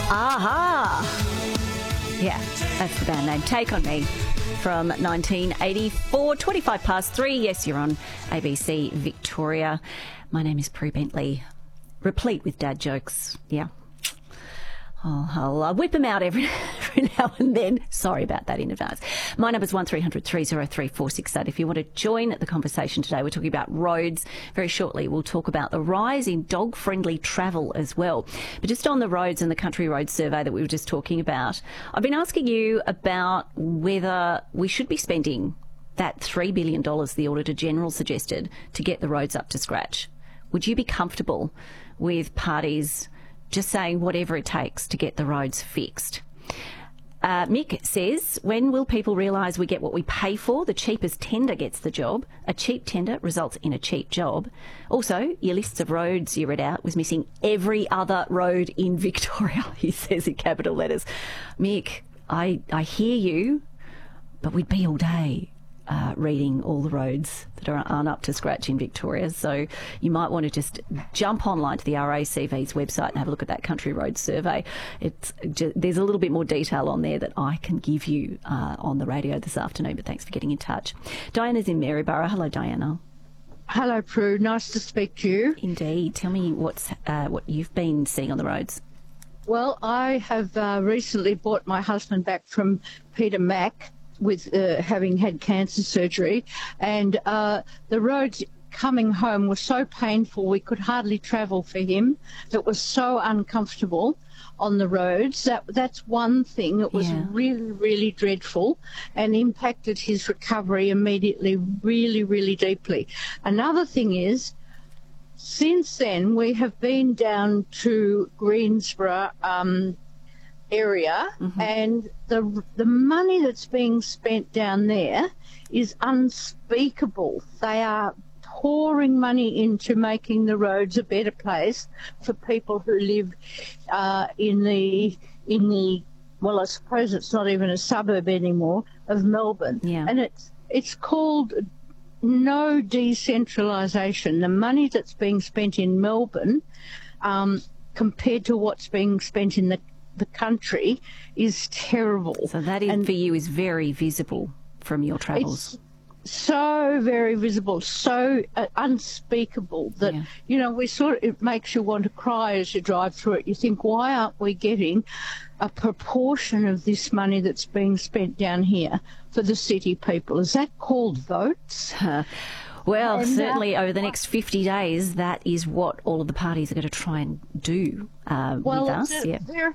Aha! Yeah, that's the band name. Take On Me from 1984, 25 past 3. Yes, you're on ABC Victoria. My name is Prue Bentley, replete with dad jokes. Yeah. I'll whip them out every now and then. Sorry about that in advance. My number's 1300 303 468. If you want to join the conversation today, we're talking about roads. Very shortly, we'll talk about the rise in dog-friendly travel as well. But just on the roads and the country road survey that we were just talking about, I've been asking you about whether we should be spending that $3 billion the Auditor-General suggested to get the roads up to scratch. Would you be comfortable with parties just saying whatever it takes to get the roads fixed? Mick says, when will people realise we get what we pay for? The cheapest tender gets the job. A cheap tender results in a cheap job. Also, your lists of roads you read out was missing every other road in Victoria, he says in capital letters. Mick, I hear you, but we'd be all day reading all the roads that aren't up to scratch in Victoria. So you might want to just jump online to the RACV's website and have a look at that country road survey. There's a little bit more detail on there that I can give you on the radio this afternoon, but thanks for getting in touch. Diana's in Maryborough. Hello, Diana. Hello, Prue. Nice to speak to you. Indeed. Tell me what you've been seeing on the roads. Well, I have recently brought my husband back from Peter Mac with having had cancer surgery, and the roads coming home were so painful we could hardly travel for him. It was so uncomfortable on the roads. That's one thing. It was really, really dreadful and impacted his recovery immediately really, really deeply. Another thing is, since then we have been down to Greensborough area, and the money that's being spent down there is unspeakable. They are pouring money into making the roads a better place for people who live in the well, I suppose it's not even a suburb anymore of Melbourne. Yeah. And it's called no decentralisation. The money that's being spent in Melbourne compared to what's being spent in the country is terrible. So that for you is very visible from your travels. It's so very visible, so unspeakable that, it makes you want to cry as you drive through it. You think, why aren't we getting a proportion of this money that's being spent down here for the city people? Is that called votes? Well, certainly over the next 50 days, that is what all of the parties are going to try and do with us.